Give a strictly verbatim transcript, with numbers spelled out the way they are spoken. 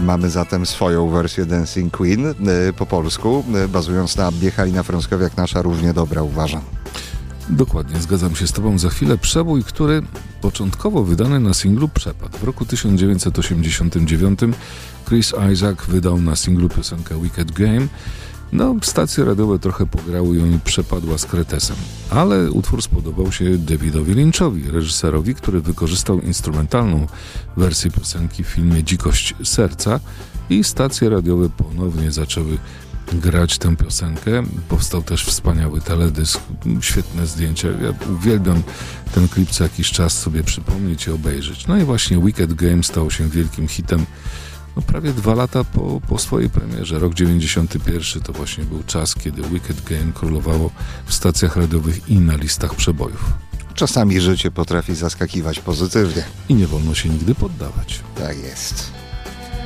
Mamy zatem swoją wersję Dancing Queen po polsku, bazując na Biechalina Frąckowiak, nasza równie dobra, uważam. Dokładnie, zgadzam się z tobą. Za chwilę przebój, który początkowo wydany na singlu przepadł. W roku tysiąc dziewięćset osiemdziesiątym dziewiątym Chris Isaak wydał na singlu piosenkę Wicked Game. No, stacje radiowe trochę pograły ją i przepadła z kretesem. Ale utwór spodobał się Davidowi Lynchowi, reżyserowi, który wykorzystał instrumentalną wersję piosenki w filmie Dzikość serca i stacje radiowe ponownie zaczęły grać tę piosenkę. Powstał też wspaniały teledysk, świetne zdjęcia. Ja uwielbiam ten klip co jakiś czas sobie przypomnieć i obejrzeć. No i właśnie Wicked Game stał się wielkim hitem no prawie dwa lata po, po swojej premierze. Rok dziewięćdziesiąty pierwszy to właśnie był czas, kiedy Wicked Game królowało w stacjach radiowych i na listach przebojów. Czasami życie potrafi zaskakiwać pozytywnie. I nie wolno się nigdy poddawać. Tak jest.